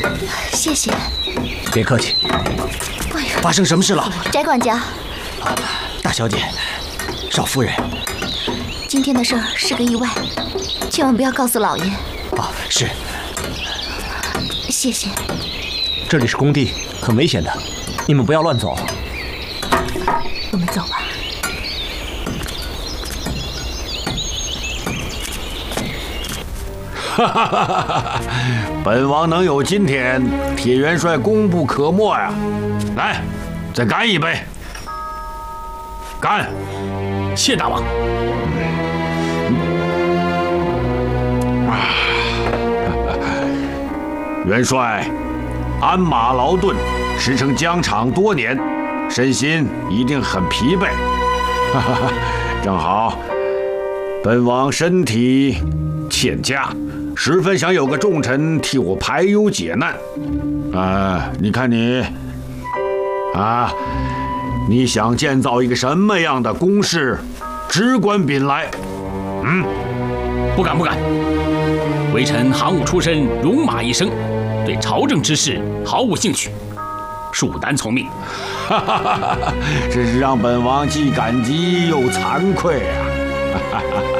谢谢。 别客气。 哎呀， 发生什么事了？ 翟管家， 大小姐，少夫人。 今天的事儿是个意外，千万不要告诉老爷。 啊，是。 谢谢。 这里是工地，很危险的，你们不要乱走。 我们走吧。 哈哈哈哈！本王能有今天，铁元帅功不可没呀！来，再干一杯！干！ 谢大王。 元帅，鞍马劳顿，驰骋疆场多年，身心一定很疲惫。哈哈哈！正好，本王身体欠佳。十分想有个重臣替我排忧解难，你看你，你想建造一个什么样的宫室？只管禀来。 不敢不敢。微臣行伍出身，戎马一生，对朝政之事毫无兴趣，恕丹从命。 哈哈哈哈！真是让本王既感激又惭愧啊！哈哈哈哈！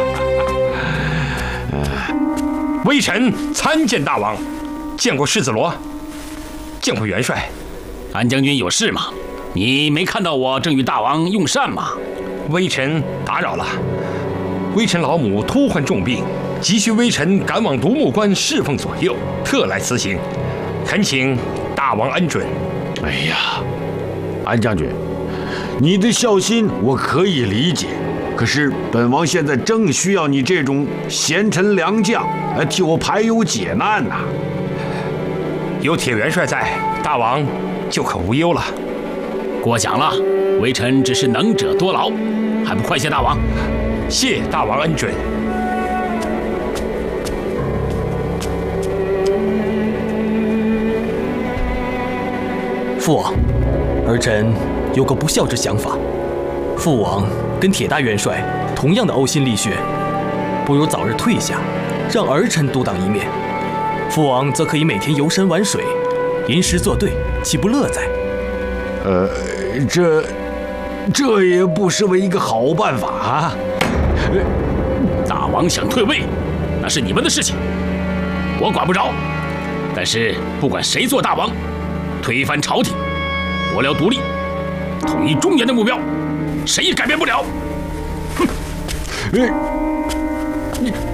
微臣参见大王，见过世子罗，见过元帅。 安将军有事吗？你没看到我正与大王用膳吗？ 微臣打扰了。微臣老母突患重病，急需微臣赶往独木关侍奉左右，特来辞行，恳请大王恩准。 哎呀，安将军，你的孝心我可以理解。可是本王现在正需要你这种贤臣良将来替我排忧解难呐！ 有铁元帅在，大王就可无忧了。 过奖了，微臣只是能者多劳，还不快谢大王？ 谢大王恩准。 父王，儿臣有个不孝之想法。父王跟铁大元帅同样的呕心沥血，不如早日退下，让儿臣独当一面。父王则可以每天游山玩水，吟诗作对，岂不乐哉？ 这也不失为一个好办法啊！ 大王想退位，那是你们的事情，我管不着。但是不管谁做大王，推翻朝廷，国辽独立，统一中原的目标，谁也改变不了。哼！